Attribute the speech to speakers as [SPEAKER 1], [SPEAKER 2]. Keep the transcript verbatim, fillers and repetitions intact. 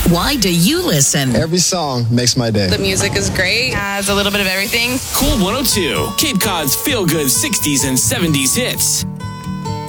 [SPEAKER 1] Why do you listen?
[SPEAKER 2] Every song makes my day.
[SPEAKER 3] The music is great.
[SPEAKER 4] Has a little bit of everything.
[SPEAKER 5] Cool one oh two, Cape Cod's feel-good sixties and seventies hits.